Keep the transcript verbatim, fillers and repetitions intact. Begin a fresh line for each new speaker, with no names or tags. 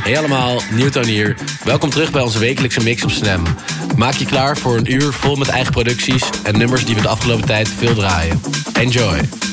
Hey allemaal, Newton hier. Welkom terug bij onze wekelijkse mix op Slam. Maak je klaar voor een uur vol met eigen producties en nummers die we de afgelopen tijd veel draaien. Enjoy!